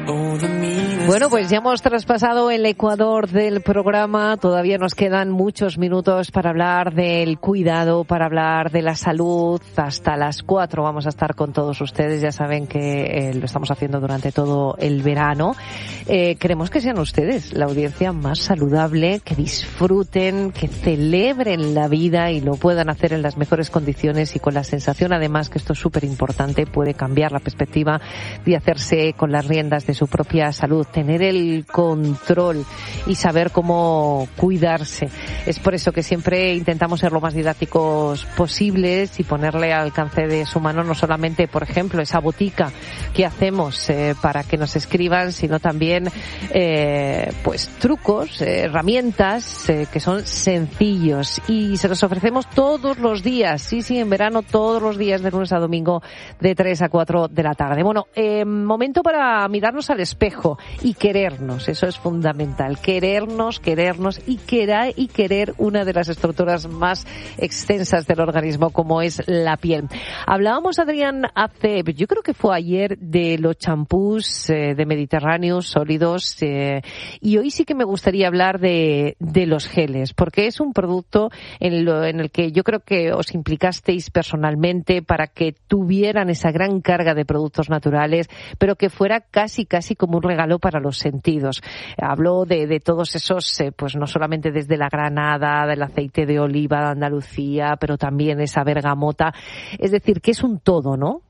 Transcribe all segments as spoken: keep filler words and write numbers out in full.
Bueno, pues ya hemos traspasado el ecuador del programa. Todavía nos quedan muchos minutos para hablar del cuidado, para hablar de la salud. Hasta las cuatro vamos a estar con todos ustedes. Ya saben que eh, lo estamos haciendo durante todo el verano. Eh, queremos que sean ustedes la audiencia más saludable, que disfruten, que celebren la vida y lo puedan hacer en las mejores condiciones y con la sensación, además, que esto es súper importante, puede cambiar la perspectiva de hacerse con las riendas de su propia salud, tener el control y saber cómo cuidarse. Es por eso que siempre intentamos ser lo más didácticos posibles y ponerle al alcance de su mano no solamente, por ejemplo, esa botica que hacemos eh, para que nos escriban, sino también eh, pues trucos, eh, herramientas eh, que son sencillos y se los ofrecemos todos los días. Sí, sí, en verano todos los días de lunes a domingo de tres a cuatro de la tarde. Bueno, eh, momento para mirarnos al espejo y querernos, eso es fundamental, querernos, querernos y querer, y querer una de las estructuras más extensas del organismo como es la piel. Hablábamos, Adrián, hace, yo creo que fue ayer, de los champús eh, de Mediterráneo sólidos eh, y hoy sí que me gustaría hablar de, de los geles, porque es un producto en, lo, en el que yo creo que os implicasteis personalmente para que tuvieran esa gran carga de productos naturales, pero que fuera casi, casi como un regalo para los sentidos. Habló de, de todos esos, eh, pues no solamente desde la granada, del aceite de oliva de Andalucía, pero también esa bergamota. Es decir, que es un todo, ¿no?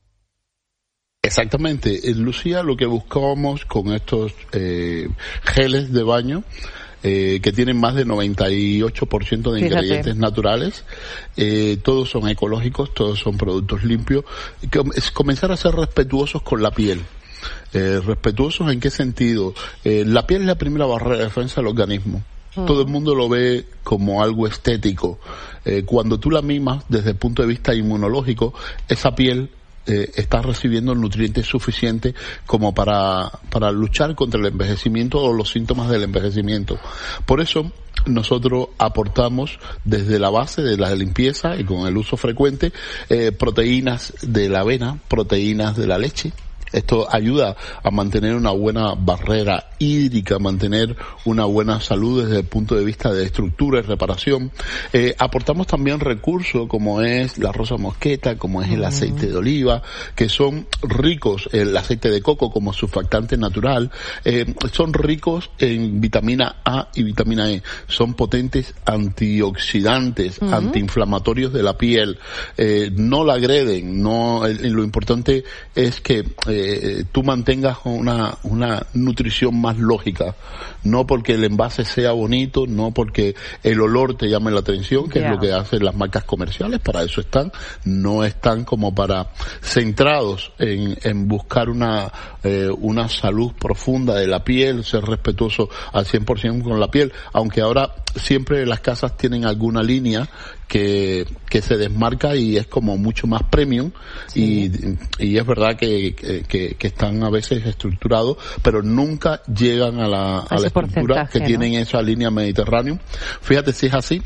Exactamente. Lucía, lo que buscábamos con estos eh, geles de baño, Eh, que tienen más de noventa y ocho por ciento de Fíjate. ingredientes naturales, eh, todos son ecológicos, todos son productos limpios, es comenzar a ser respetuosos con la piel. Eh, ¿Respetuosos en qué sentido? Eh, la piel es la primera barrera de defensa del organismo. Mm. Todo el mundo lo ve como algo estético. Eh, cuando tú la mimas desde el punto de vista inmunológico, esa piel Eh, está recibiendo el nutriente suficiente como para, para luchar contra el envejecimiento o los síntomas del envejecimiento. Por eso nosotros aportamos desde la base de la limpieza y con el uso frecuente eh, proteínas de la avena, proteínas de la leche. Esto ayuda a mantener una buena barrera hídrica, mantener una buena salud desde el punto de vista de estructura y reparación. Eh, aportamos también recursos como es la rosa mosqueta, como es el aceite de oliva, que son ricos, el aceite de coco como surfactante natural, eh, son ricos en vitamina A y vitamina E. Son potentes antioxidantes, uh-huh. antiinflamatorios de la piel. Eh, no la agreden, no, eh, lo importante es que eh, Eh, tú mantengas una, una nutrición más lógica, no porque el envase sea bonito, no porque el olor te llame la atención, que yeah. es lo que hacen las marcas comerciales, para eso están, no están como para centrados en, en buscar una, eh, una salud profunda de la piel, ser respetuoso al cien por ciento con la piel, aunque ahora siempre las casas tienen alguna línea que que se desmarca y es como mucho más premium, sí. y, y es verdad que, que, que están a veces estructurados, pero nunca llegan a la, a la estructura que ¿no? tienen esa línea Mediterráneo. Fíjate si es así,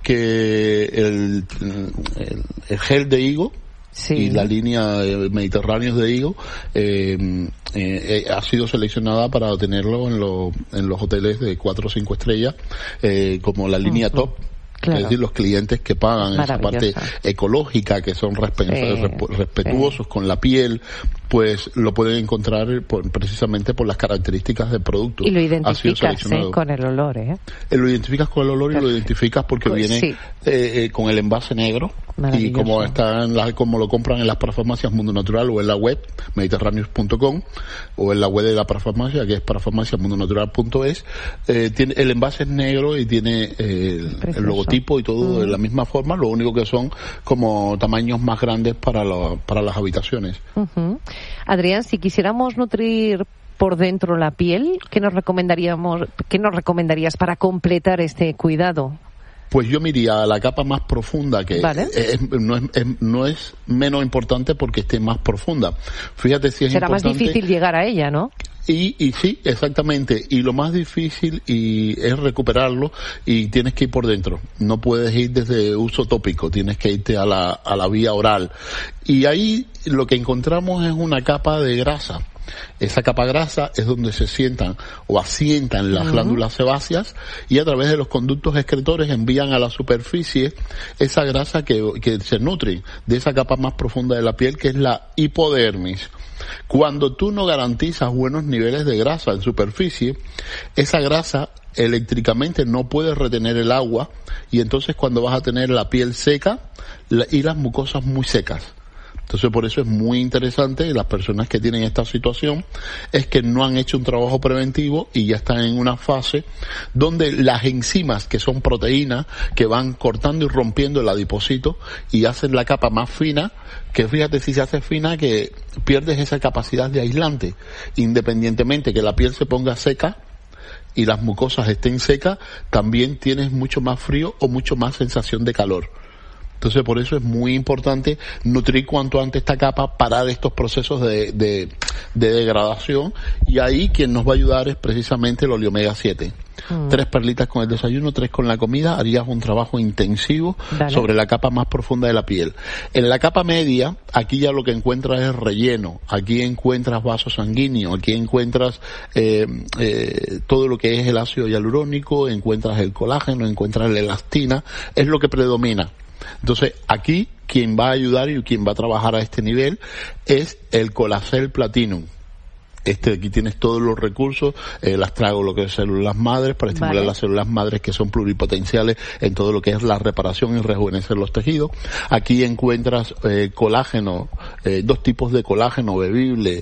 que el, el, el gel de higo, sí. y la línea Mediterráneos de higo eh, eh, ha sido seleccionada para tenerlo en, lo, en los hoteles de cuatro o cinco estrellas, eh, como la línea uh-huh. top. Claro. Es decir, los clientes que pagan esa parte ecológica, que son respe- sí, respetuosos sí. con la piel, pues lo pueden encontrar por, precisamente por las características del producto. Y lo identificas ¿eh? con el olor, ¿eh? Lo identificas con el olor y lo identificas porque pues, viene sí. eh, eh, con el envase negro. Y como está en la, como lo compran en las parafarmacias Mundo Natural o en la web mediterráneos punto com o en la web de la parafarmacia, que es parafarmacia mundo natural punto es, eh, tiene el envase es negro y tiene eh, el, el logotipo y todo uh-huh. de la misma forma, lo único que son como tamaños más grandes para lo, para las habitaciones. Uh-huh. Adrián, si quisiéramos nutrir por dentro la piel, ¿qué nos recomendaríamos, qué nos recomendarías para completar este cuidado? Pues yo me iría a la capa más profunda, que vale. es, no, es, es, no es menos importante porque esté más profunda. Fíjate si es Será importante. más difícil llegar a ella, ¿no? Y, y sí, exactamente. Y lo más difícil y es recuperarlo y tienes que ir por dentro. No puedes ir desde uso tópico, tienes que irte a la, a la vía oral. Y ahí lo que encontramos es una capa de grasa. Esa capa grasa es donde se sientan o asientan las uh-huh. glándulas sebáceas y a través de los conductos excretores envían a la superficie esa grasa que, que se nutre de esa capa más profunda de la piel, que es la hipodermis. Cuando tú no garantizas buenos niveles de grasa en superficie, esa grasa eléctricamente no puede retener el agua y entonces cuando vas a tener la piel seca la, y las mucosas muy secas. Entonces por eso es muy interesante, las personas que tienen esta situación es que no han hecho un trabajo preventivo y ya están en una fase donde las enzimas, que son proteínas, que van cortando y rompiendo el adipocito y hacen la capa más fina, que fíjate, si se hace fina, que pierdes esa capacidad de aislante, independientemente que la piel se ponga seca y las mucosas estén secas, también tienes mucho más frío o mucho más sensación de calor. Entonces por eso es muy importante nutrir cuanto antes esta capa, parar estos procesos de, de, de degradación, y ahí quien nos va a ayudar es precisamente el oleomega siete. Mm. Tres perlitas con el desayuno, tres con la comida, harías un trabajo intensivo Dale. sobre la capa más profunda de la piel. En la capa media, aquí ya lo que encuentras es relleno, aquí encuentras vaso sanguíneo, aquí encuentras eh, eh, todo lo que es el ácido hialurónico, encuentras el colágeno, encuentras la elastina, es lo que predomina. Entonces, aquí quien va a ayudar y quien va a trabajar a este nivel es el Colacel Platinum. Este aquí tienes todos los recursos, eh, las traigo lo que es células madres para estimular vale. las células madres que son pluripotenciales en todo lo que es la reparación y rejuvenecer los tejidos. Aquí encuentras eh, colágeno, eh, dos tipos de colágeno bebible,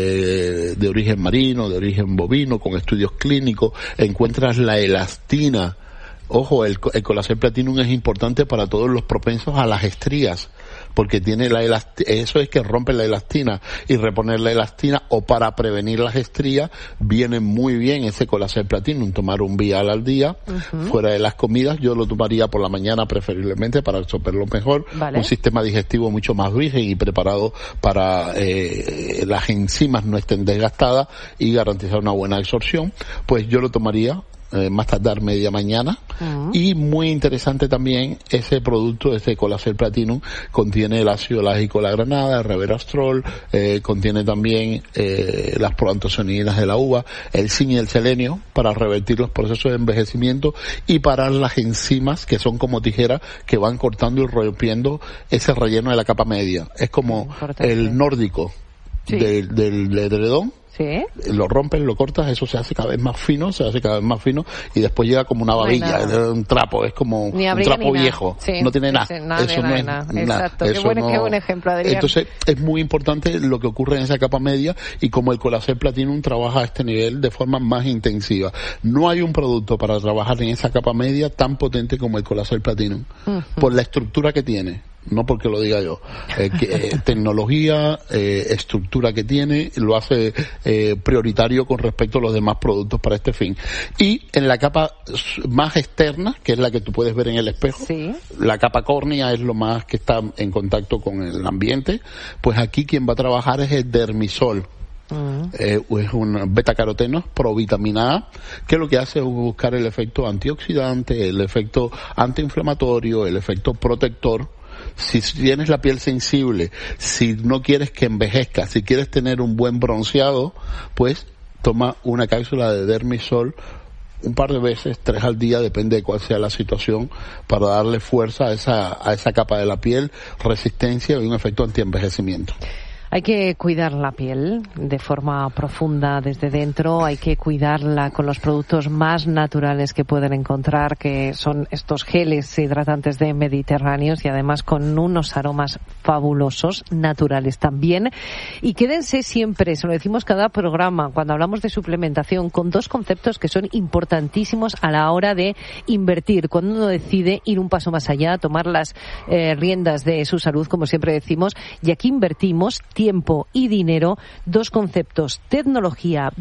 eh, de origen marino, de origen bovino, con estudios clínicos. Encuentras la elastina. Ojo, el, el Colacel Platinum es importante para todos los propensos a las estrías, porque tiene la elastina, eso es que rompe la elastina, y reponer la elastina o para prevenir las estrías viene muy bien ese Colacel Platinum. Tomar un vial al día, uh-huh. fuera de las comidas, yo lo tomaría por la mañana preferiblemente para absorberlo mejor, vale. un sistema digestivo mucho más virgen y preparado para eh, las enzimas no estén desgastadas y garantizar una buena absorción. Pues yo lo tomaría Eh, más tardar media mañana. Uh-huh. Y muy interesante también ese producto, ese Colacel Platinum, contiene el ácido lágico de la granada, el resveratrol, eh, contiene también eh, las proantocianinas de la uva, el zinc y el selenio para revertir los procesos de envejecimiento y parar las enzimas que son como tijeras que van cortando y rompiendo ese relleno de la capa media. Es como Importante. el nórdico sí. del, del edredón. ¿Sí? Lo rompes, lo cortas, eso se hace cada vez más fino, se hace cada vez más fino y después llega como una babilla, no un trapo, es como un trapo viejo, sí, no tiene nada, sí, nada eso nada, no es nada. nada. Exacto, qué buen, no... qué buen ejemplo, Adrián. Entonces es muy importante lo que ocurre en esa capa media y como el Colacel Platinum trabaja a este nivel de forma más intensiva. No hay un producto para trabajar en esa capa media tan potente como el Colacel Platinum, uh-huh. por la estructura que tiene. No porque lo diga yo, eh, que, eh, tecnología, eh, estructura que tiene, lo hace eh, prioritario con respecto a los demás productos para este fin. Y en la capa más externa, que es la que tú puedes ver en el espejo, ¿sí? la capa córnea es lo más que está en contacto con el ambiente, pues aquí quien va a trabajar es el dermisol. Uh-huh. Eh, es un betacaroteno provitamina A, que lo que hace es buscar el efecto antioxidante, el efecto antiinflamatorio, el efecto protector. Si tienes la piel sensible, si no quieres que envejezca, si quieres tener un buen bronceado, pues toma una cápsula de Dermisol un par de veces, tres al día, depende de cuál sea la situación, para darle fuerza a esa, a esa capa de la piel, resistencia y un efecto antienvejecimiento. Hay que cuidar la piel de forma profunda desde dentro, hay que cuidarla con los productos más naturales que pueden encontrar, que son estos geles hidratantes de Mediterráneos y además con unos aromas fabulosos, naturales también. Y quédense siempre, se lo decimos cada programa, cuando hablamos de suplementación, con dos conceptos que son importantísimos a la hora de invertir. Cuando uno decide ir un paso más allá, tomar las eh, riendas de su salud, como siempre decimos, y aquí invertimos tiempo y dinero, dos conceptos: tecnología,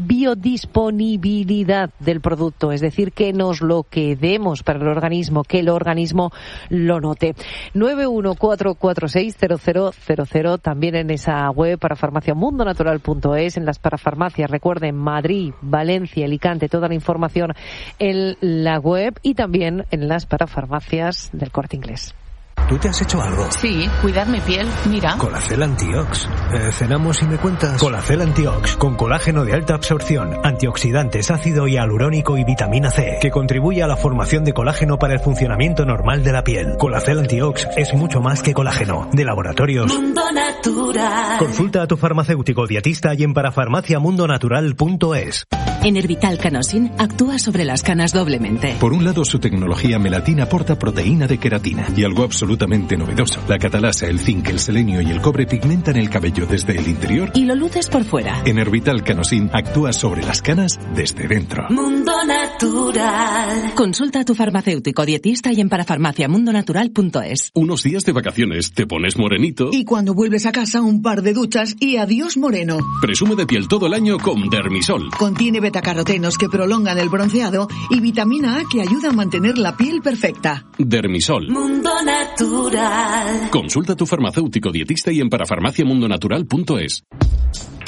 biodisponibilidad del producto, es decir, que nos lo quedemos para el organismo, que el organismo lo note. nueve uno cuatro cuatro seis cero cero cero cero, también en esa web para farmaciamundonatural punto es, en las parafarmacias, recuerden, Madrid, Valencia, Alicante, toda la información en la web y también en las parafarmacias del Corte Inglés. ¿Tú te has hecho algo? Sí, cuidar mi piel, mira. Colacel Antiox. Eh, cenamos y me cuentas. Colacel Antiox, con colágeno de alta absorción, antioxidantes, ácido hialurónico y vitamina C, que contribuye a la formación de colágeno para el funcionamiento normal de la piel. Colacel Antiox es mucho más que colágeno. De Laboratorios Mundo Natural. Consulta a tu farmacéutico dietista y en parafarmacia mundo natural punto es. Enervital Canosin actúa sobre las canas doblemente. Por un lado, su tecnología melatina aporta proteína de queratina y algo absolutamente novedoso. La catalasa, el zinc, el selenio y el cobre pigmentan el cabello desde el interior y lo luces por fuera. Enervital Canosin actúa sobre las canas desde dentro. Mundo Natural. Consulta a tu farmacéutico dietista y en parafarmacia mundo natural punto es. Unos días de vacaciones, te pones morenito y cuando vuelves a casa un par de duchas y adiós moreno. Presume de piel todo el año con Dermisol. Contiene betacarotenos que prolongan el bronceado y vitamina A que ayuda a mantener la piel perfecta. Dermisol. Mundo Natural. Consulta a tu farmacéutico dietista y en parafarmacia mundo natural punto es.